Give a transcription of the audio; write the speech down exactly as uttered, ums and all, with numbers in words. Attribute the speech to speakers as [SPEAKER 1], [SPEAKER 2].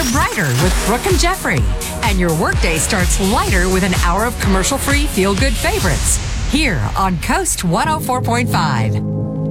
[SPEAKER 1] brighter with Brooke and Jeffrey. And your workday starts lighter with an hour of commercial-free feel-good favorites. Here on Coast one oh four point five.